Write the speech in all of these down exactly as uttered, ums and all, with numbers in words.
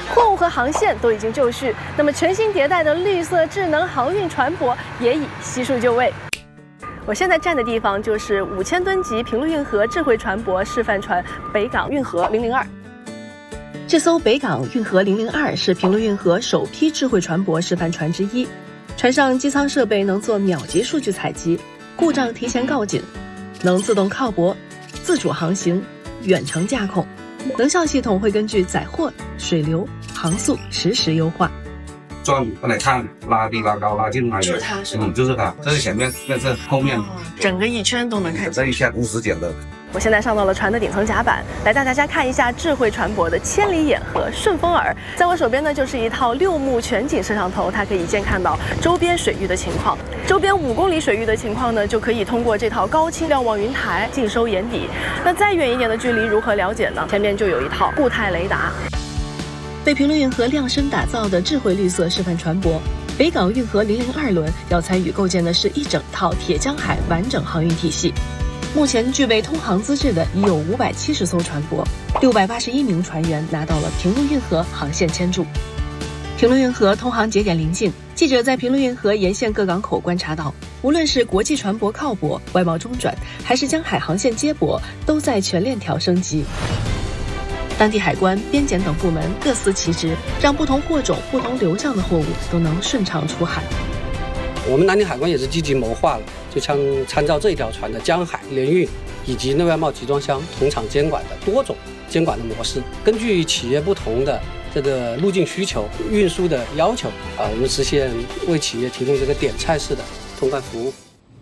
货物和航线都已经就绪，那么全新迭代的绿色智能航运船舶也已悉数就位。我现在站的地方就是五千吨级平陆运河智慧船舶示范船北港运河零零二。这艘北港运河零零二是平陆运河首批智慧船舶示范船之一，船上机舱设备能做秒级数据采集，故障提前告警，能自动靠泊、自主航行、远程驾控，能效系统会根据载货、水流、航速实时优化。 转过来看，拉低拉高拉近拉远， 就是它是吧？ 嗯，就是它，这是前面，那是后面， 整个一圈都能看见。 这一下无时间的。 我现在上到了船的顶层甲板，来带大家看一下智慧船舶的千里眼和顺风耳。在我手边呢，就是一套六目全景摄像头，它可以一键看到周边水域的情况。周边五公里水域的情况呢，就可以通过这套高清瞭望云台尽收眼底。那再远一点的距离如何了解呢？前面就有一套固态雷达。为平陆运河量身打造的智慧绿色示范船舶北港运河零零二轮要参与构建的是一整套铁江海完整航运体系。目前具备通航资质的已有五百七十艘船舶，六百八十一名船员拿到了平陆运河航线签注。平陆运河通航节点临近，记者在平陆运河沿线各港口观察到，无论是国际船舶靠泊、外贸中转，还是江海航线接驳，都在全链条升级。当地海关、边检等部门各司其职，让不同货种、不同流向的货物都能顺畅出海。 我们南宁海关也是积极谋划了，就像参照这条船的江海联运以及内外贸集装箱同场监管的多种监管的模式，根据企业不同的这个路径需求、运输的要求啊，我们实现为企业提供这个点菜式的通关服务。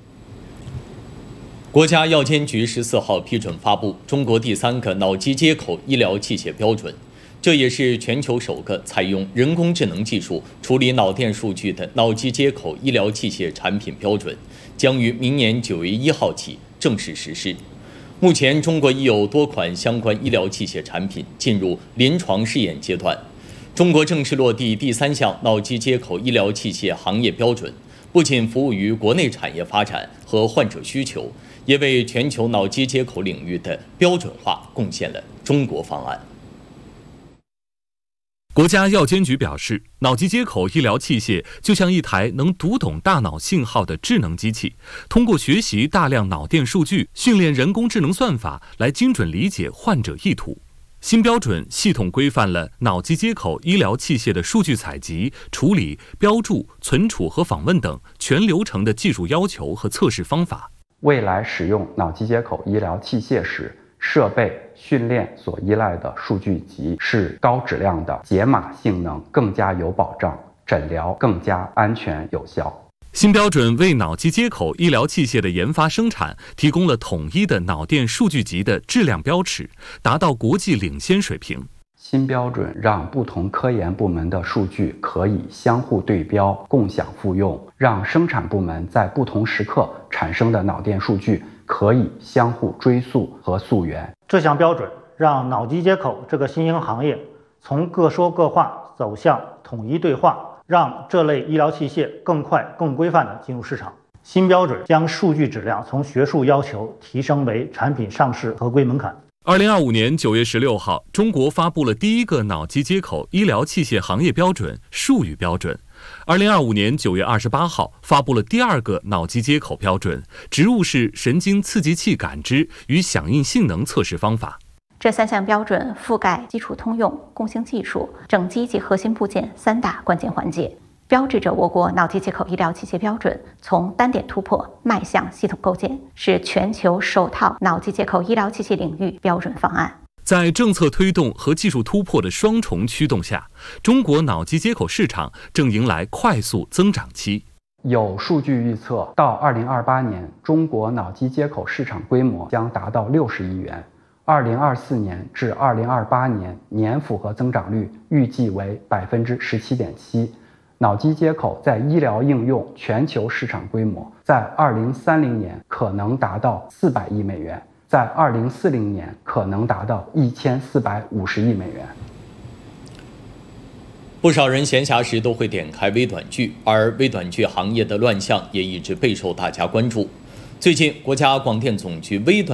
国家药监局十四号批准发布中国第三个脑机接口医疗器械标准，这也是全球首个采用人工智能技术处理脑电数据的脑机接口医疗器械产品标准，将于明年九月一号起正式实施。目前，中国已有多款相关医疗器械产品进入临床试验阶段。中国正式落地第三项脑机接口医疗器械行业标准，不仅服务于国内产业发展和患者需求，也为全球脑机接口领域的标准化贡献了中国方案。 国家药监局表示，脑机接口医疗器械就像一台能读懂大脑信号的智能机器，通过学习大量脑电数据，训练人工智能算法来精准理解患者意图。新标准系统规范了脑机接口医疗器械的数据采集、处理、标注、存储和访问等全流程的技术要求和测试方法。 未来使用脑机接口医疗器械时，设备训练所依赖的数据集是高质量的，解码性能更加有保障，诊疗更加安全有效。 新标准为脑机接口医疗器械的研发生产提供了统一的脑电数据集的质量标尺，达到国际领先水平。 新标准让不同科研部门的数据可以相互对标、共享复用，让生产部门在不同时刻产生的脑电数据可以相互追溯和溯源。 这项标准让脑机接口这个新兴行业从各说各话走向统一对话，让这类医疗器械更快、更规范地进入市场。新标准将数据质量从学术要求提升为产品上市合规门槛。 二零二五年九月十六号，中国发布了第一个脑机接口医疗器械行业标准——术语标准。二零二五年九月二十八号，发布了第二个脑机接口标准——植物式神经刺激器感知与响应性能测试方法。 这三项标准覆盖基础通用、共性技术、整机及核心部件三大关键环节，标志着我国脑机接口医疗器械标准从单点突破迈向系统构建，是全球首套脑机接口医疗器械领域标准方案。 在政策推动和技术突破的双重驱动下，中国脑机接口市场正迎来快速增长期。 有数据预测，到二零二八年，中国脑机接口市场规模将达到六十亿元。二零二四年至二零二八年年复合增长率预计为百分之十七点七。脑机接口在医疗应用全球市场规模在二零三零年可能达到四百亿美元，在二零四零年可能达到一千四百五十亿美元。 不少人闲暇时都会点开微短剧，而微短剧行业的乱象也一直备受大家关注。最近，国家广电总局微短